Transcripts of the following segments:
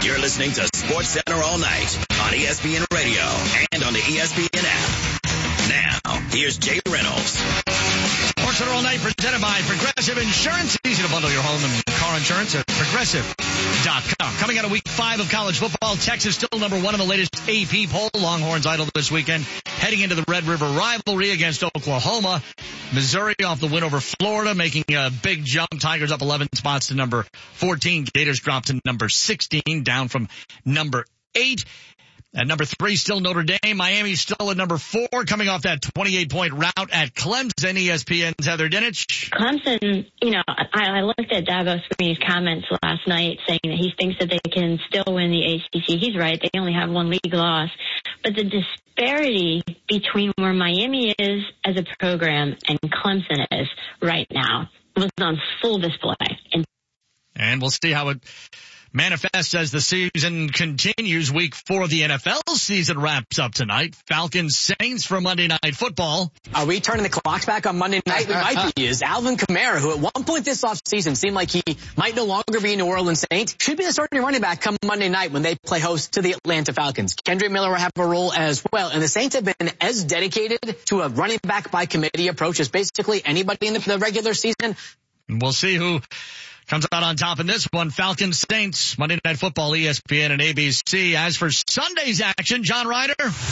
You're listening to Sports Center all night on ESPN Radio and on the ESPN app. Now, here's Jay Reynolds. Sports Center all night presented by Progressive Insurance. Easy to bundle your home and car insurance at Progressive.com. Coming out of week 5 of college football, Texas still number 1 in the latest AP poll. Longhorns idle this weekend, heading into the Red River rivalry against Oklahoma. Missouri off the win over Florida, making a big jump. Tigers up 11 spots to number 14. Gators dropped to number 16, down from number 8. At number 3, still Notre Dame. Miami still at number 4, coming off that 28-point rout at Clemson. ESPN's Heather Dinich. Clemson, I looked at Dabo Swinney's comments last night saying that he thinks that they can still win the ACC. He's right. They only have 1 league loss. But the disparity between where Miami is as a program and Clemson is right now was on full display. And we'll see how it manifests as the season continues. Week 4 of the NFL season wraps up tonight. Falcons Saints for Monday Night Football. Are we turning the clocks back on Monday night? We might be. Is Alvin Kamara, who at one point this offseason seemed like he might no longer be a New Orleans Saint, should be the starting running back come Monday night when they play host to the Atlanta Falcons. Kendrick Miller will have a role as well. And the Saints have been as dedicated to a running back by committee approach as basically anybody in the regular season. We'll see who comes out on top in this one. Falcons Saints, Monday Night Football, ESPN and ABC. As for Sunday's action, John Ryder.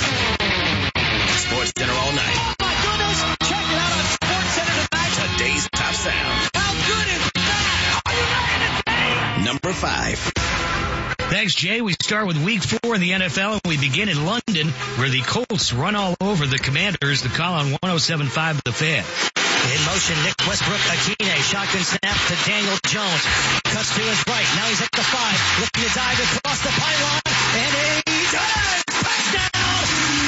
Sports Center all night. Oh my goodness! Check it out on Sports Center tonight. Today's top sound. How good is that? Are you ready to Number 5. Thanks, Jay. We start with week 4 in the NFL, and we begin in London, where the Colts run all over the Commanders. The call on 107.5 The Fan. In motion, Nick Westbrook, Akine, shotgun snap to Daniel Jones. Cuts to his right. Now he's at the 5. Looking to dive across the pylon. And a touchdown!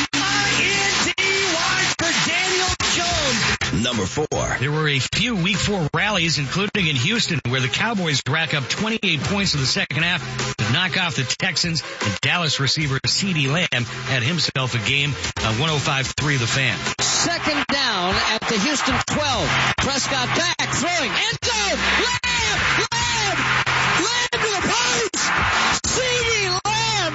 INT wide for Daniel Jones. Number 4. There were a few week 4 rallies, including in Houston, where the Cowboys rack up 28 points in the second half to knock off the Texans, and Dallas receiver CeeDee Lamb had himself a game on 105.3 The Fan. Second down at the Houston 12. Prescott back, throwing, end zone. Lamb to the post. CeeDee Lamb,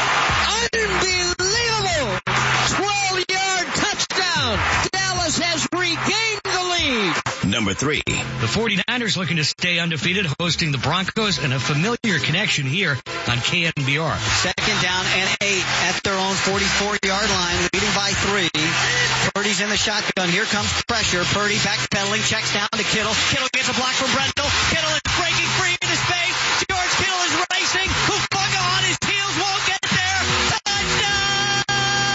unbelievable. 12-yard touchdown. Dallas has regained the lead. Number 3. The 49ers looking to stay undefeated, hosting the Broncos, and a familiar connection here on KNBR. Second down and 8 at their own 44-yard line, leading by 3. Purdy's in the shotgun. Here comes pressure. Purdy backpedaling, checks down to Kittle. Kittle gets a block from Brendel. Kittle is breaking free into space. George Kittle is racing. Hufanga on his heels, won't get there. Touchdown!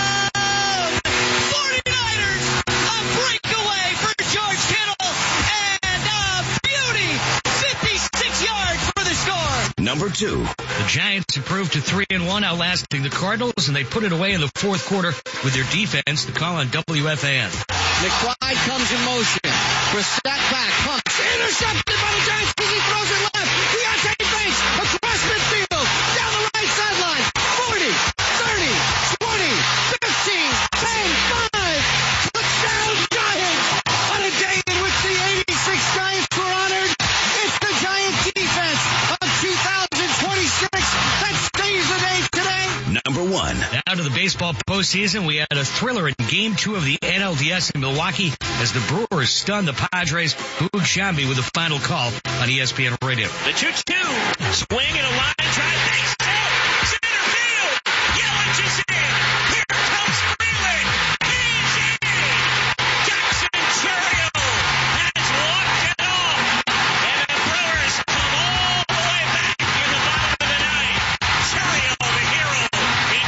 49ers, a breakaway for George Kittle. And a beauty, 56 yards for the score. Number 2. The Giants improved to 3-1, outlasting the Cardinals, and they put it away in the fourth quarter with their defense. The call on WFAN. McBride comes in motion. Brissett back, pumps, intercepted by the Giants. He throws it left. Deontay Banks across midfield, down the right sideline. 40, 30, 20, 15, 10, 5. Touchdown Giants! On a day in which the 86 Giants were honored, it's the Giant defense of 2026 that stays the day today. Number 1. Now to the baseball postseason, we had a thriller in Game 2 of the NLDS in Milwaukee as the Brewers stunned the Padres. Boog Shambi with the final call on ESPN Radio. The 2-2. Swing and a line drive. Thanks to center field. Yelich is in. Here comes Freeland. He's in. Jackson Chourio has walked it off. And the Brewers come all the way back in the bottom of the ninth. Chourio, the hero, in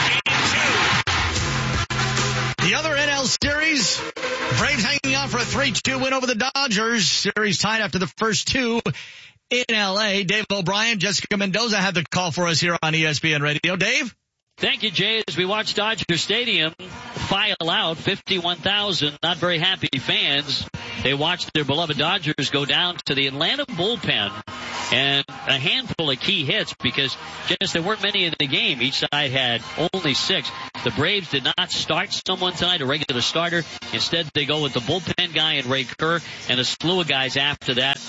Game 2. The other NL series, Braves hanging on for a 3-2 win over the Dodgers. Series tied after the first 2 in L.A. Dave O'Brien, Jessica Mendoza had the call for us here on ESPN Radio. Dave? Thank you, Jay. As we watch Dodger Stadium file out 51,000 not very happy fans, they watched their beloved Dodgers go down to the Atlanta bullpen and a handful of key hits because just there weren't many in the game. Each side had only 6. The Braves did not start someone tonight, a regular starter. Instead, they go with the bullpen guy and Ray Kerr and a slew of guys after that.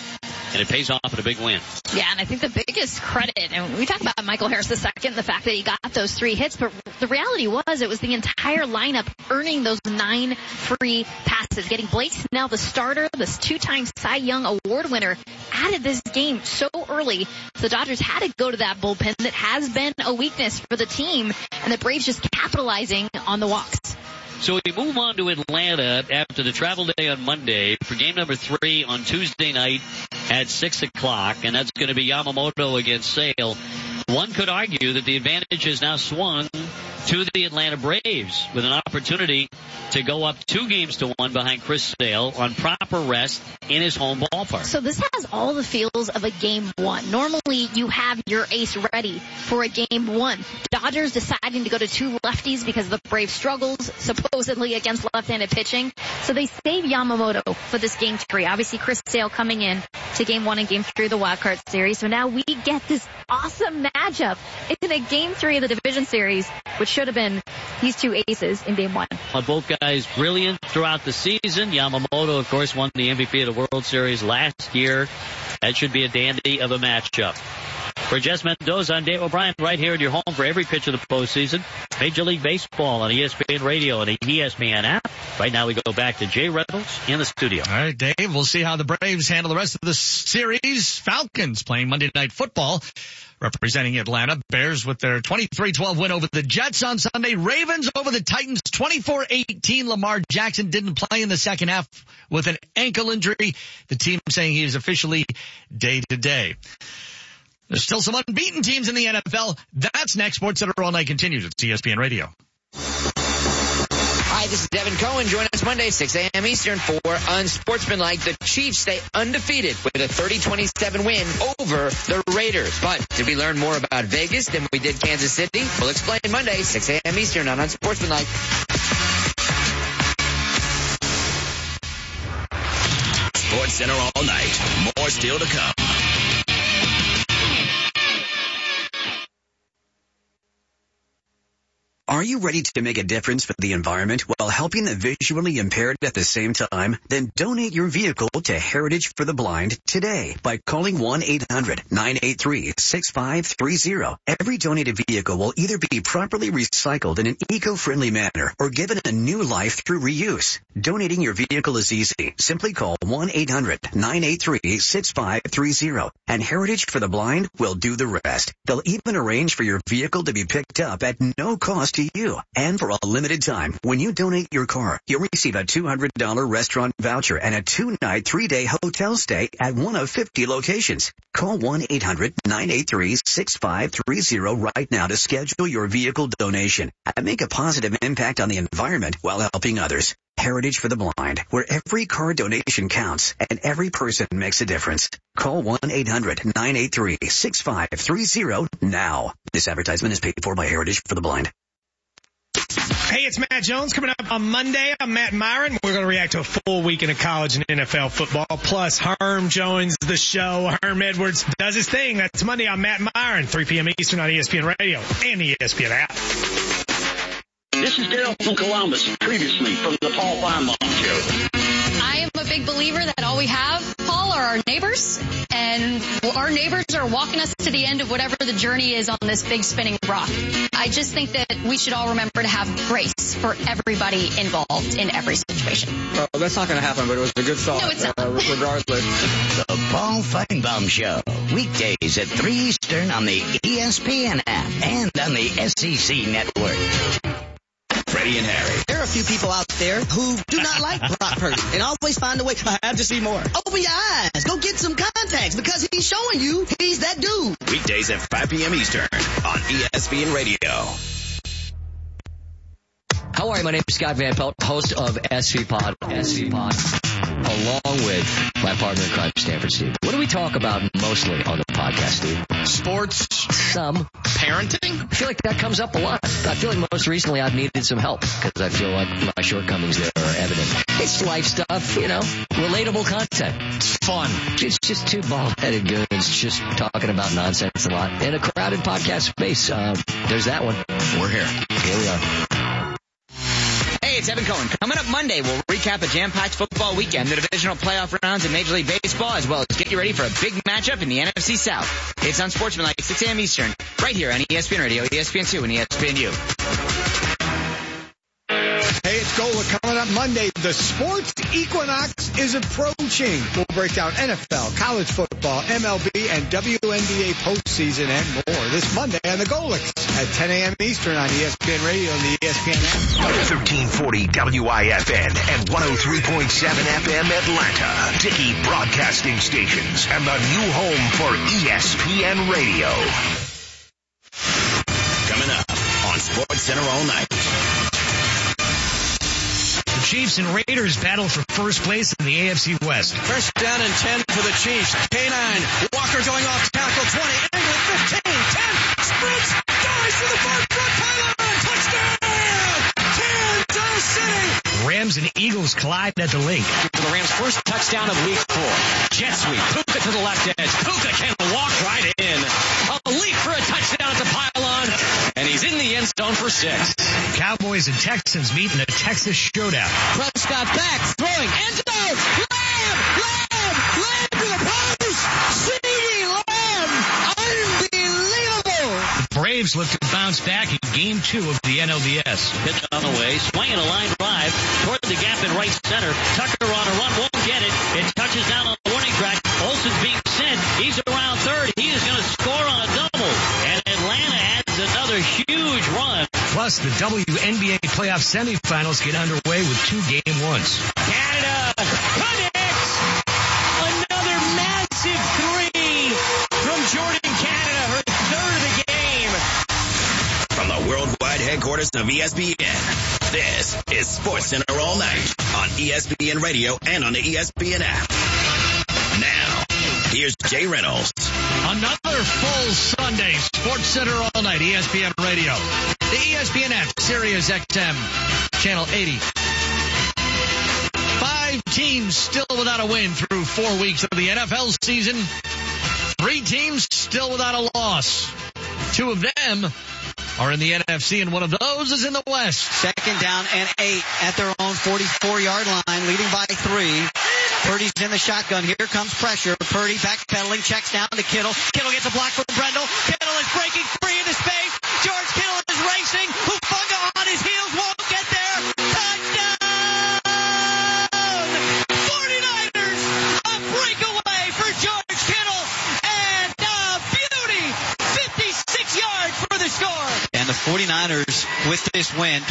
and it pays off in a big win. Yeah, and I think the biggest credit, and we talk about Michael Harris II, the fact that he got those 3 hits, but the reality was it was the entire lineup earning those 9 free passes. Getting Blake Snell, the starter, this 2-time Cy Young Award winner, added this game so early. So the Dodgers had to go to that bullpen that has been a weakness for the team, and the Braves just capitalizing on the walks. So we move on to Atlanta after the travel day on Monday for game number 3 on Tuesday night at 6 o'clock, and that's going to be Yamamoto against Sale. One could argue that the advantage has now swung to the Atlanta Braves with an opportunity to go up 2-1 behind Chris Sale on proper rest in his home ballpark. So this has all the feels of a game 1. Normally you have your ace ready for a game 1. Dodgers deciding to go to 2 lefties because of the Braves' struggles supposedly against left-handed pitching. So they save Yamamoto for this game 3. Obviously Chris Sale coming in to game 1 and game 3 of the Wild Card Series. So now we get this awesome matchup in a game 3 of the Division Series, which should have been these 2 aces in game 1. Both guys brilliant throughout the season. Yamamoto, of course, won the MVP of the World Series last year. That should be a dandy of a matchup. For Jess Mendoza, I'm Dave O'Brien, right here in your home for every pitch of the postseason. Major League Baseball on ESPN Radio and the ESPN app. Right now we go back to Jay Reynolds in the studio. All right, Dave, we'll see how the Braves handle the rest of the series. Falcons playing Monday Night Football, representing Atlanta. Bears with their 23-12 win over the Jets on Sunday. Ravens over the Titans 24-18. Lamar Jackson didn't play in the second half with an ankle injury. The team saying he is officially day-to-day. There's still some unbeaten teams in the NFL. That's next. Sports Center All Night continues at ESPN Radio. Hi, this is Devin Cohen. Join us Monday, 6 a.m. Eastern for Unsportsmanlike. The Chiefs stay undefeated with a 30-27 win over the Raiders. But did we learn more about Vegas than we did Kansas City? We'll explain Monday, 6 a.m. Eastern on Unsportsmanlike. Sports Center all night. More still to come. Are you ready to make a difference for the environment while helping the visually impaired at the same time? Then donate your vehicle to Heritage for the Blind today by calling 1-800-983-6530. Every donated vehicle will either be properly recycled in an eco-friendly manner or given a new life through reuse. Donating your vehicle is easy. Simply call 1-800-983-6530 and Heritage for the Blind will do the rest. They'll even arrange for your vehicle to be picked up at no cost to you. And for a limited time, when you donate your car, you'll receive a $200 restaurant voucher and a 2-night, 3-day hotel stay at one of 50 locations. Call 1-800-983-6530 right now to schedule your vehicle donation and make a positive impact on the environment while helping others. Heritage for the Blind, where every car donation counts and every person makes a difference. Call 1-800-983-6530 now. This advertisement is paid for by Heritage for the Blind. Hey, it's Matt Jones coming up on Monday. I'm Matt Myron. We're going to react to a full weekend of college and NFL football. Plus, Herm joins the show. Herm Edwards does his thing. That's Monday on Matt Myron, 3 p.m. Eastern on ESPN Radio and the ESPN app. This is Daryl from Columbus, previously from the Paul Feinbaum Show. I am a big believer that all we have, Paul, are our neighbors, and our neighbors are walking us to the end of whatever the journey is on this big spinning rock. I just think that we should all remember to have grace for everybody involved in every situation. Well, that's not going to happen, but it was a good thought. No, it's not. Regardless. The Paul Feinbaum Show, weekdays at 3 Eastern on the ESPN app and on the SEC network. Freddie and Harry. There are a few people out there who do not like Brock Purdy and always find a way. I have to see more. Open your eyes. Go get some contacts because he's showing you he's that dude. Weekdays at 5 p.m. Eastern on ESPN Radio. How are you? My name is Scott Van Pelt, host of SV Pod, along with my partner in crime, Stanford Steve. What do we talk about mostly on the podcast, Steve? Sports. Some. Parenting? I feel like that comes up a lot. I feel like most recently I've needed some help because I feel like my shortcomings there are evident. It's life stuff, you know, relatable content. It's fun. It's just two bald-headed goons just talking about nonsense a lot in a crowded podcast space. There's that one. We're here. Here we are. Hey, it's Evan Cohen. Coming up Monday, we'll recap a jam-packed football weekend, the divisional playoff rounds in Major League Baseball, as well as get you ready for a big matchup in the NFC South. It's Unsportsmanlike, 6 a.m. Eastern, right here on ESPN Radio, ESPN2, and ESPNU. Hey, it's Gola coming up Monday. The sports equinox is approaching. We'll break down NFL, college football, MLB, and WNBA postseason and more this Monday on the Golix at 10 a.m. Eastern on ESPN Radio and the ESPN app. 1340 WIFN and 103.7 FM Atlanta. Dickey Broadcasting Stations and the new home for ESPN Radio. Coming up on Sports Center all night. Chiefs and Raiders battle for first place in the AFC West. First down and 10 for the Chiefs. K9. Walker going off tackle. 20. Angle 15. 10. Sprints. Dives to the far front pylon. Touchdown. Kansas City. Rams and Eagles collide at the link. For the Rams' first touchdown of week 4. Jet sweep. Puka to the left edge. Puka can walk right in. A leap for a touchdown at the pylon. And he's in the end zone for 6. Cowboys and Texans meet in a Texas showdown. Prescott back, throwing, end zone, Lamb to the post, CeeDee Lamb, unbelievable. The Braves look to bounce back in Game 2 of the NLDS. Pitch on the way, swinging a line drive toward the gap in right center. Tucker on a run, won't get it. It touches down on the warning track. Olsen's being sent. He's around third. He is going to score on a double. And Atlanta adds another huge run. Plus, the WNBA playoff semifinals get underway with 2 game ones. Canada connects. Another massive 3 from Jordan Canada, her third of the game. From the worldwide headquarters of ESPN, this is Sports Center all night on ESPN Radio and on the ESPN app. Now, here's Jay Reynolds. Another full Sunday, Sports Center all night, ESPN Radio. The ESPN app, Sirius XM, Channel 80. 5 teams still without a win through 4 weeks of the NFL season. 3 teams still without a loss. 2 of them are in the NFC, and one of those is in the West. Second down and 8 at their own 44-yard line, leading by 3. Purdy's in the shotgun. Here comes pressure. Purdy backpedaling, checks down to Kittle. Kittle gets a block from Brendel. Kittle is breaking free into space. George Kittle is racing. Hufanga on his heels, won't get there. Touchdown! 49ers, a breakaway for George Kittle, and a beauty, 56 yards for the score. And the 49ers, with this win,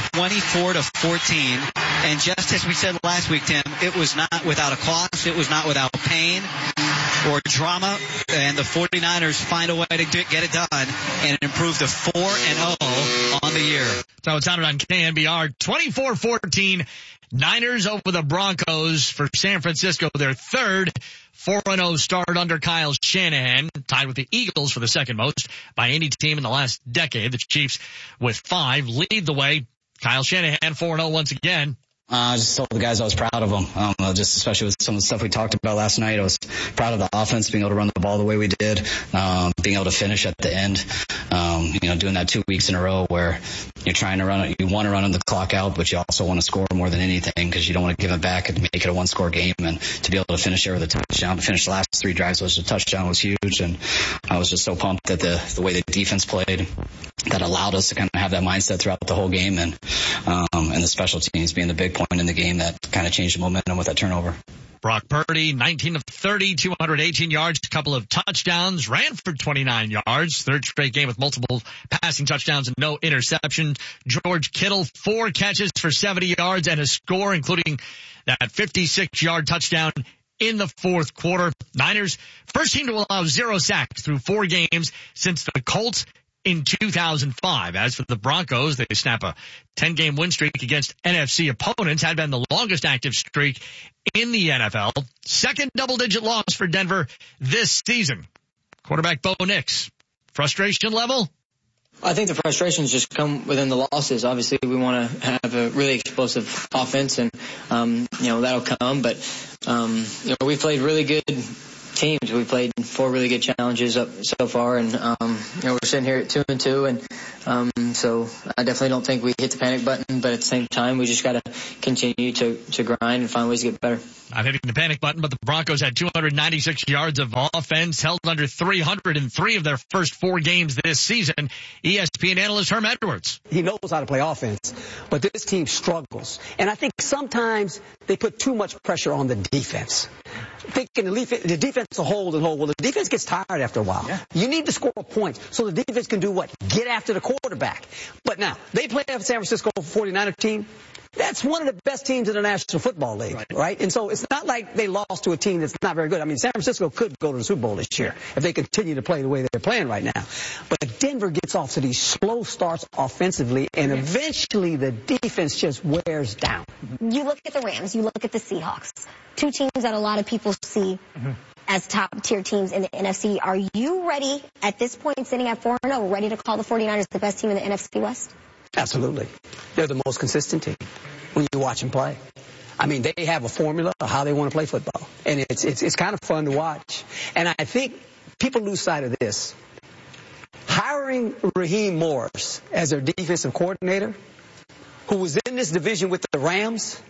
24-14. And just as we said last week, Tim, it was not without a cost. It was not without pain or drama. And the 49ers find a way to get it done and improve to 4-0 on the year. So it sounded on KNBR, 24-14. Niners over the Broncos for San Francisco, their third 4-0 start under Kyle Shanahan, tied with the Eagles for the second most by any team in the last decade. The Chiefs with 5 lead the way. Kyle Shanahan 4-0 once again. I just told the guys I was proud of them, just especially with some of the stuff we talked about last night. I was proud of the offense, being able to run the ball the way we did, being able to finish at the end, doing that 2 weeks in a row where you're trying to run it. You want to run the clock out, but you also want to score more than anything because you don't want to give it back and make it a 1-score game. And to be able to finish there with a touchdown, to finish the last 3 drives was a touchdown was huge. And I was just so pumped that the way the defense played, that allowed us to kind of have that mindset throughout the whole game, and the special teams being the big point in the game that kind of changed the momentum with that turnover. Brock Purdy, 19 of 30, 218 yards, a couple of touchdowns, ran for 29 yards, third straight game with multiple passing touchdowns and no interceptions. George Kittle, 4 catches for 70 yards and a score, including that 56-yard touchdown in the fourth quarter. Niners, first team to allow 0 sacks through 4 games since the Colts in 2005. As for the Broncos, they snap a 10-game win streak against NFC opponents, had been the longest active streak in the NFL. Second double-digit loss for Denver this season. Quarterback Bo Nix, frustration level? I think the frustrations just come within the losses. Obviously, we want to have a really explosive offense, and that'll come. But we played really good teams. We played 4 really good challenges so far, and we're sitting here at 2-2, and so I definitely don't think we hit the panic button. But at the same time, we just got to continue to grind and find ways to get better. Not hitting the panic button, but the Broncos had 296 yards of offense, held under 300 in 3 of their first 4 games this season. ESPN analyst Herm Edwards. He knows how to play offense, but this team struggles. And I think sometimes they put too much pressure on the defense. Thinking the defense will hold and hold. Well, the defense gets tired after a while. Yeah. You need to score points so the defense can do what? Get after the quarterback. But now, they play a San Francisco 49er team. That's one of the best teams in the National Football League, right? And so it's not like they lost to a team that's not very good. I mean, San Francisco could go to the Super Bowl this year if they continue to play the way they're playing right now. But Denver gets off to these slow starts offensively, and eventually the defense just wears down. You look at the Rams, you look at the Seahawks, 2 teams that a lot of people see as top-tier teams in the NFC. Are you ready at this point, sitting at 4-0, ready to call the 49ers the best team in the NFC West? Absolutely. They're the most consistent team when you watch them play. I mean, they have a formula of how they want to play football, and it's kind of fun to watch. And I think people lose sight of this. Hiring Raheem Morris as their defensive coordinator, who was in this division with the Rams,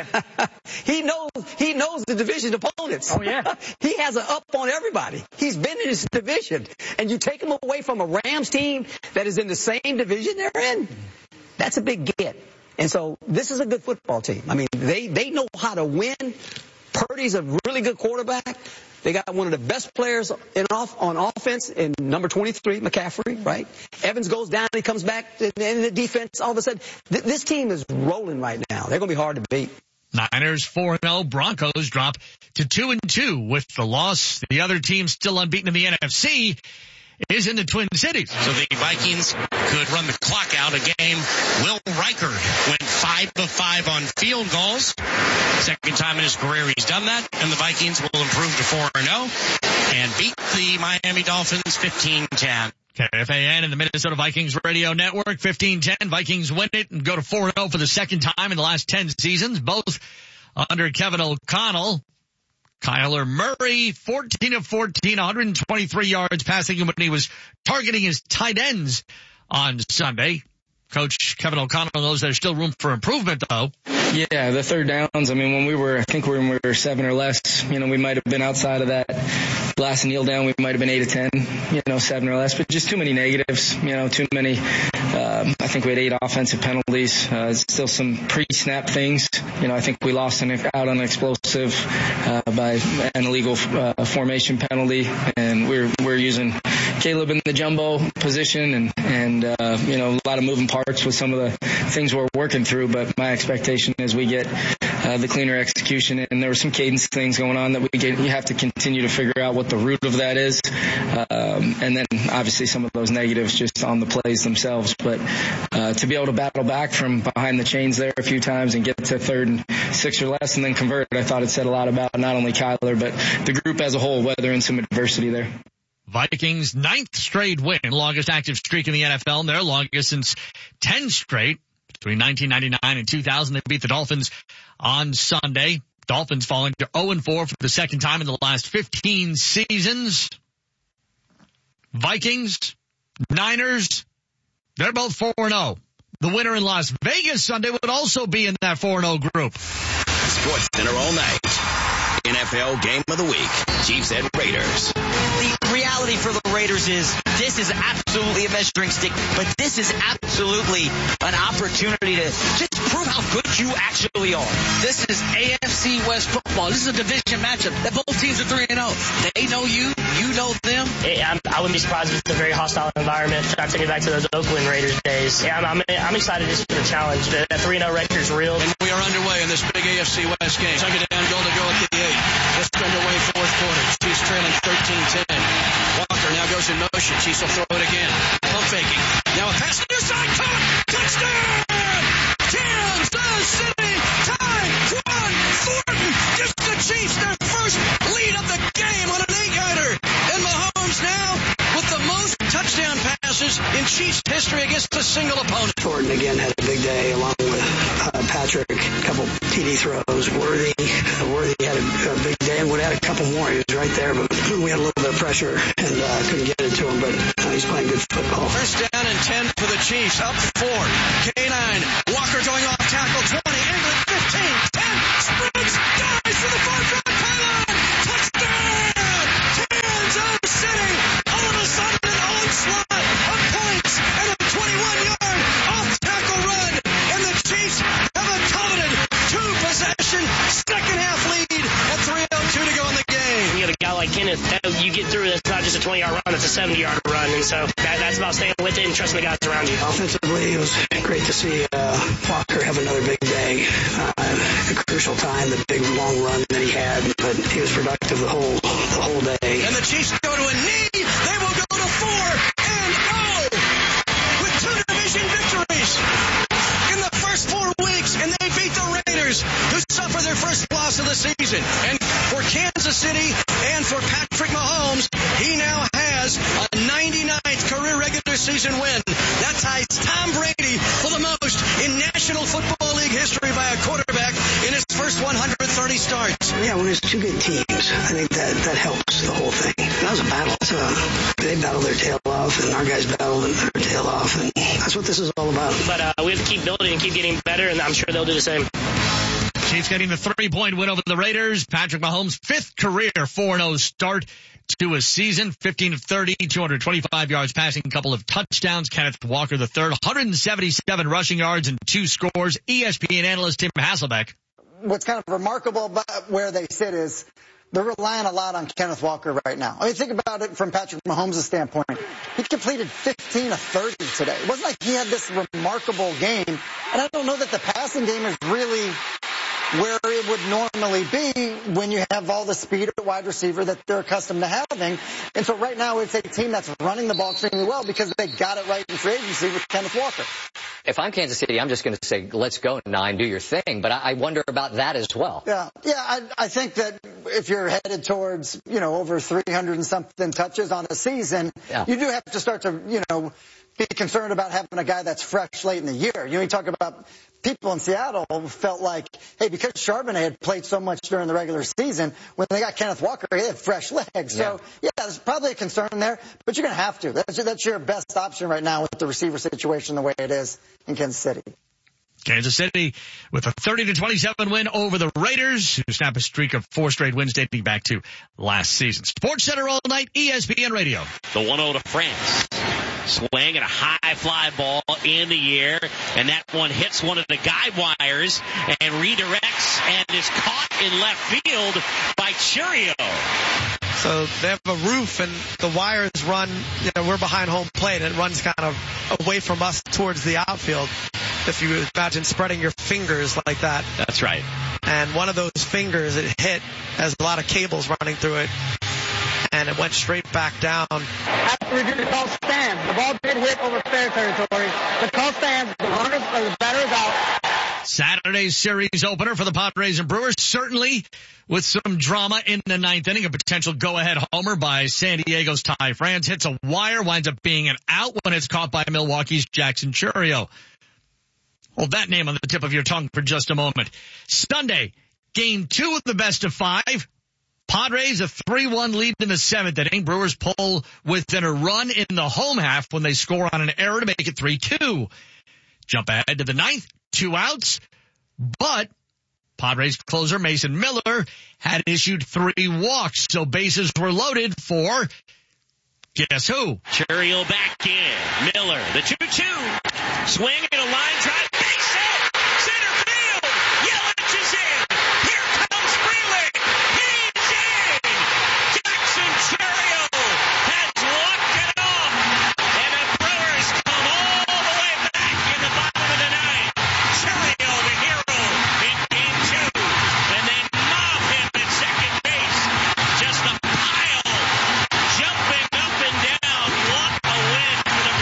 he knows the division opponents. Oh, yeah. He has an up on everybody. He's been in this division. And you take him away from a Rams team that is in the same division they're in, that's a big get. And so this is a good football team. I mean, they know how to win. Purdy's a really good quarterback. They got one of the best players on offense in number 23, McCaffrey, right? Evans goes down, he comes back, and the defense, all of a sudden, this team is rolling right now. They're going to be hard to beat. Niners 4-0. Broncos drop to 2-2 with the loss. The other team still unbeaten in the NFC is in the Twin Cities. So the Vikings could run the clock out a game. Will Reichard went 5 of 5 on field goals. Second time in his career he's done that, and the Vikings will improve to 4-0 and beat the Miami Dolphins 15-10. KFAN and the Minnesota Vikings radio network, 15-10. Vikings win it and go to 4-0 for the second time in the last 10 seasons, both under Kevin O'Connell. Kyler Murray, 14 of 14, 123 yards passing when he was targeting his tight ends on Sunday. Coach Kevin O'Connell knows there's still room for improvement, though. Yeah, the third downs. I mean, when we were 7 or less, we might have been outside of that last kneel down. We might have been 8 of 10, 7 or less, but just too many negatives, too many. I think we had 8 offensive penalties. Still some pre-snap things. I think we lost out on an explosive by an illegal formation penalty, and we're using Caleb in the jumbo position, and a lot of moving parts with some of the things we're working through. But my expectation is we get the cleaner execution, and there were some cadence things going on that you have to continue to figure out what the root of that is, and then obviously some of those negatives just on the plays themselves. But to be able to battle back from behind the chains there a few times and get to 3rd and 6 or less and then convert, I thought it said a lot about not only Kyler but the group as a whole, weathering some adversity there. Vikings 9th straight win, longest active streak in the NFL, and their longest since 10 straight. Between 1999 and 2000, they beat the Dolphins on Sunday. Dolphins falling to 0-4 for the second time in the last 15 seasons. Vikings, Niners, they're both 4-0. The winner in Las Vegas Sunday would also be in that 4-0 group. Sports Center all night. NFL Game of the Week, Chiefs and Raiders. The reality for the Raiders is this is absolutely a measuring stick, but this is absolutely an opportunity to just prove how good you actually are. This is AFC West football. This is a division matchup that both teams are 3-0. They know you, you know them. I wouldn't be surprised if it's a very hostile environment. Try to take me back to those Oakland Raiders days. Yeah, I'm excited just for the challenge. That 3-0 record is real. And we are underway in this big AFC West game. Second down, goal to go at the 8. Just underway, fourth quarter. Chiefs trailing 13-10. Walker now goes in motion. Chiefs will throw it again. Pump faking. Now a pass to the side. Caught. Touchdown! Kansas City tie. Quan Thornton gives the Chiefs their first lead of the game on an 8-yarder. And Mahomes now with the most touchdown passes in Chiefs history against a single opponent. Thornton again had a big day along with Patrick, a couple TD throws. Worthy had a big day, and Wood had a couple more. He was right there, but we had a little bit of pressure and couldn't get it to him, but he's playing good football. First down and 10 for the Chiefs. Up 4. K9. Walker going off tackle. 20. England 15. 10. Sprints. Dives to the far front pylon. Touchdown! Kansas City. All of a sudden an onslaught of points and a 21-yard off-tackle run. And the Chiefs have a coveted 2-possession second-half lead at 3:02 to go in the game. You got a guy like Kenneth, you get through, that's not just a 20-yard run, it's a 70-yard run. And so that's about staying with it and trusting the guys around you. Offensively, it was great to see Walker have another big day. A crucial time, the big long run that he had, but he was productive the whole day. And the Chiefs go to a knee. They will go to 4-0 with 2 division victories in the first 4 weeks, and they beat the Raiders, who suffer their first loss of the season. And for Kansas City and for Patrick Mahomes, he now has a 99th career regular season win. That ties Tom Brady for the most in National Football League history by a quarterback in his first 130 starts. Yeah, when there's 2 good teams, I think that helps the whole thing. That was a battle. They battled their tail off, and our guys battled their tail off, and that's what this is all about. But we have to keep building and keep getting better, and I'm sure they'll do the same. Chiefs getting the 3-point win over the Raiders. Patrick Mahomes' 5th career 4-0 start to a season. 15 of 30, 225 yards passing, a couple of touchdowns. Kenneth Walker III, 177 rushing yards and 2 scores. ESPN analyst Tim Hasselbeck. What's kind of remarkable about where they sit is they're relying a lot on Kenneth Walker right now. I mean, think about it from Patrick Mahomes' standpoint. He completed 15 of 30 today. It wasn't like he had this remarkable game. And I don't know that the passing game is really where it would normally be when you have all the speed at wide receiver that they're accustomed to having. And so right now it's a team that's running the ball extremely well because they got it right in free agency with Kenneth Walker. If I'm Kansas City, I'm just going to say, let's go, 9, do your thing. But I wonder about that as well. Yeah, I think that if you're headed towards, over 300 and something touches on a season, you do have to start to, be concerned about having a guy that's fresh late in the year. You talk about people in Seattle felt like, hey, because Charbonnet had played so much during the regular season, when they got Kenneth Walker, he had fresh legs. So, there's probably a concern there, but you're going to have to. That's your best option right now with the receiver situation the way it is in Kansas City. Kansas City with a 30-27 win over the Raiders, who snap a streak of 4 straight wins dating back to last season. Sports Center all night, ESPN Radio. The 1-0 to France. Swing and a high fly ball in the air, and that one hits one of the guide wires and redirects and is caught in left field by Churio. So they have a roof and the wires run, we're behind home plate and it runs kind of away from us towards the outfield. If you imagine spreading your fingers like that. That's right. And one of those fingers it hit has a lot of cables running through it. And it went straight back down. After we do the call stand, the ball did hit over fair territory. The call stands, the runners or the batter is out. Saturday's series opener for the Padres and Brewers, certainly with some drama in the 9th inning. A potential go-ahead homer by San Diego's Ty France hits a wire, winds up being an out when it's caught by Milwaukee's Jackson Churio. Hold that name on the tip of your tongue for just a moment. Sunday, game 2 of the best of 5. Padres a 3-1 lead in the 7th inning. Brewers pull within a run in the home half when they score on an error to make it 3-2. Jump ahead to the 9th, 2 outs, but Padres closer Mason Miller had issued 3 walks, so bases were loaded for guess who? Churio back in. Miller, the 2-2. Swing and a line drive. Base hit. Center field. Yelich is in. Here comes Freeland. He's in. Jackson Churio has walked it off. And the Brewers come all the way back in the bottom of the 9th. Churio, the hero, in game 2. And they mob him at second base. Just a pile. Jumping up and down. What a win for the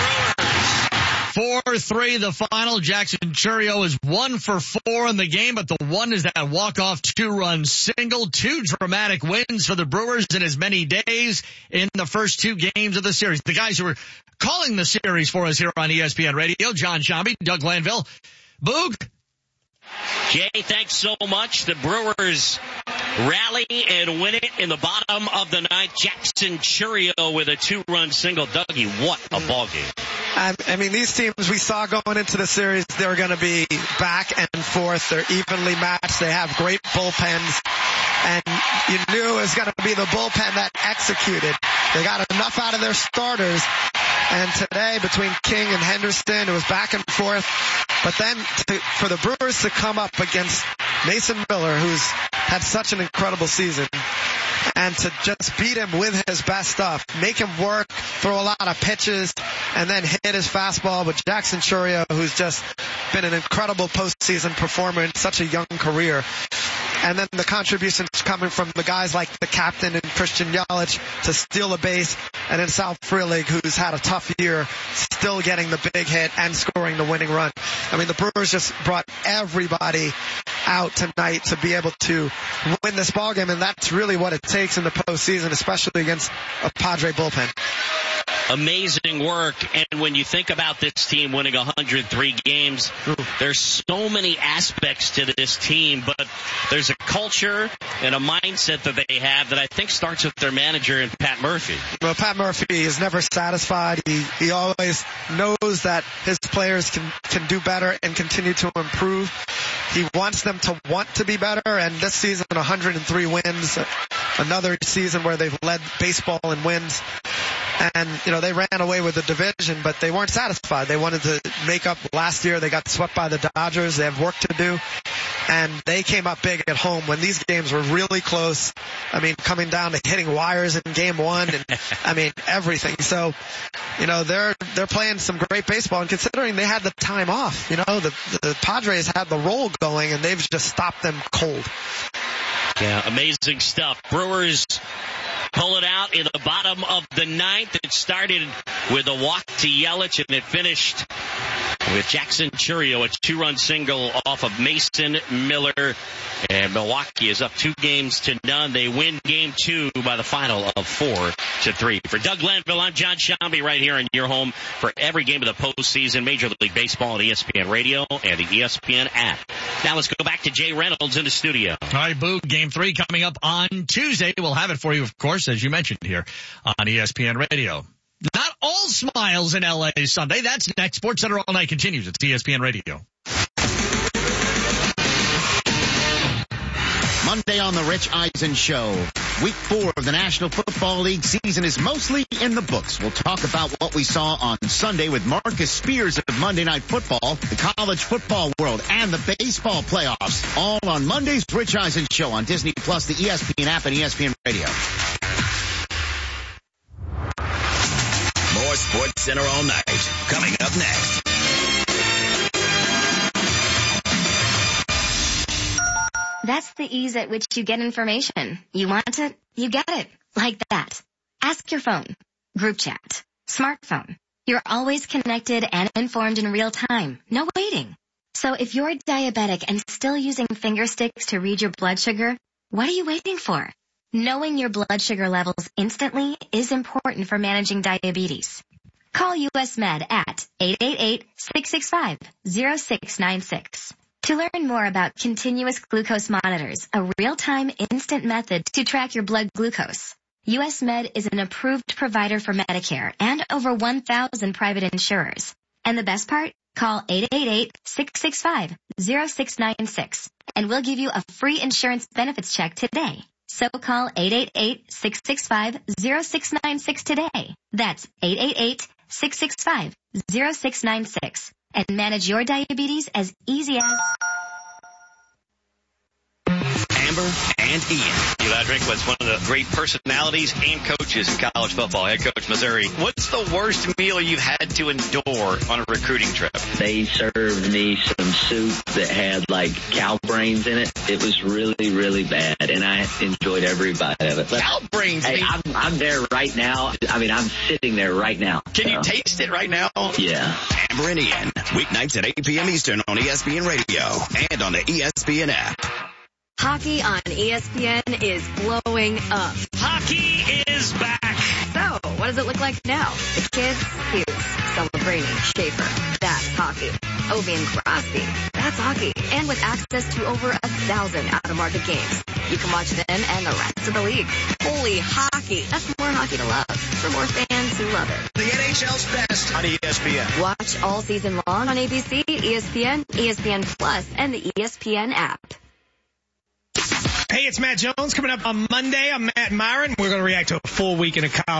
Brewers. 4-3 the final. Jackson Churio is 1 for 4 in the game, but the one is that walk-off 2-run single. 2 dramatic wins for the Brewers in as many days in the first 2 games of the series. The guys who are calling the series for us here on ESPN Radio, John Shambi, Doug Glanville. Boog, Jay, thanks so much. The Brewers rally and win it in the bottom of the ninth. Jackson Churio with a 2-run single. Dougie, what a ball game. I mean, these teams we saw going into the series, they were going to be back and forth. They're evenly matched. They have great bullpens. And you knew it was going to be the bullpen that executed. They got enough out of their starters. And today, between King and Henderson, it was back and forth. But then for the Brewers to come up against Mason Miller, who's had such an incredible season, and to just beat him with his best stuff, make him work, throw a lot of pitches, and then hit his fastball with Jackson Churio, who's just been an incredible postseason performer in such a young career. And then the contributions coming from the guys like the captain and Christian Yelich to steal a base, and then Sal Frelick, who's had a tough year, still getting the big hit and scoring the winning run. I mean, the Brewers just brought everybody out tonight to be able to win this ballgame, and that's really what it takes in the postseason, especially against a Padre bullpen. Amazing work. And when you think about this team winning 103 games, there's so many aspects to this team, but there's a culture and a mindset that they have that I think starts with their manager and Pat Murphy. Well, Pat Murphy is never satisfied. He always knows that his players can do better and continue to improve. He wants them to want to be better, and this season 103 wins, another season where they've led baseball in wins. And, you know, they ran away with the division, but they weren't satisfied. They wanted to make up last year. They got swept by the Dodgers. They have work to do. And they came up big at home when these games were really close. I mean, coming down to hitting wires in game one and, I mean, everything. So, you know, they're playing some great baseball, and considering they had the time off, you know, the Padres had the roll going and they've just stopped them cold. Yeah, amazing stuff. Brewers pull it out in the bottom of the ninth. It started with a walk to Yelich, and it finished with Jackson Churio, a 2-run single off of Mason Miller. And Milwaukee is up 2-0. They win game 2 by the final of 4-3. For Doug Glanville, I'm John Shambi, right here in your home for every game of the postseason, Major League Baseball on ESPN Radio and the ESPN app. Now let's go back to Jay Reynolds in the studio. All right, Boo, game 3 coming up on Tuesday. We'll have it for you, of course, as you mentioned here on ESPN Radio. Not all smiles in L.A. Sunday. That's next. Sports Center All Night continues. It's ESPN Radio. Monday on the Rich Eisen Show. Week 4 of the National Football League season is mostly in the books. We'll talk about what we saw on Sunday with Marcus Spears of Monday Night Football, the college football world, and the baseball playoffs. All on Monday's Rich Eisen Show on Disney Plus, the ESPN app, and ESPN Radio. More Sports Center All Night. Coming up next. That's the ease at which you get information. You want it, you get it. Like that. Ask your phone. Group chat. Smartphone. You're always connected and informed in real time. No waiting. So if you're diabetic and still using finger sticks to read your blood sugar, what are you waiting for? Knowing your blood sugar levels instantly is important for managing diabetes. Call US Med at 888-665-0696. To learn more about continuous glucose monitors, a real-time instant method to track your blood glucose. US Med is an approved provider for Medicare and over 1,000 private insurers. And the best part? Call 888-665-0696 and we'll give you a free insurance benefits check today. So call 888-665-0696 today. That's 888-665-0696. And manage your diabetes as easy as... Amber and Ian. Eli Drinkwitz, one of the great personalities and coaches in college football. Head coach Missouri. What's the worst meal you've had to endure on a recruiting trip? They served me some soup that had like cow brains in it. It was really, really bad, and I enjoyed every bite of it. But, cow brains? Hey, I'm there right now. I mean, I'm sitting there right now. Can you taste it right now? Yeah. Amber and Ian, weeknights at 8 p.m. Eastern on ESPN Radio and on the ESPN app. Hockey on ESPN is blowing up. Hockey is back. So, what does it look like now? The kids, Hughes, Celebrini, Schaefer. That's hockey. Obie and Crosby. That's hockey. And with access to over 1,000 out-of-market games, you can watch them and the rest of the league. Holy hockey. That's more hockey to love for more fans who love it. The NHL's best on ESPN. Watch all season long on ABC, ESPN, ESPN Plus, and the ESPN app. Hey, it's Matt Jones. Coming up on Monday, I'm Matt Myron. We're going to react to a full weekend of college